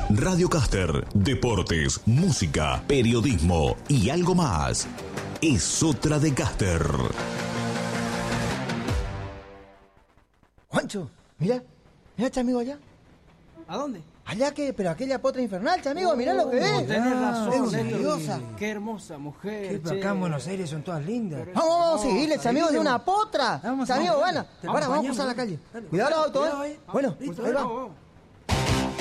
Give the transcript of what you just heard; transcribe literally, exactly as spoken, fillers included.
Radio Caster, deportes, música, periodismo y algo más. Es otra de Caster. Juancho, mira, mira, chamigo, allá. ¿A dónde? Allá que, pero aquella potra infernal, chamigo, mirá lo que es. Tenés razón, es Héctor. diosa. Qué hermosa mujer. Que acá en Buenos Aires son todas lindas. Vamos, vamos a seguirle, chamigo, de una potra. Vamos, Chamigo, vamos, bueno, te ahora vamos a acompañamos, cruzar la dale. calle. Dale, Cuidado los autos, cuidado, ¿eh? eh. Bueno, Listo, ahí va. vamos, vamos.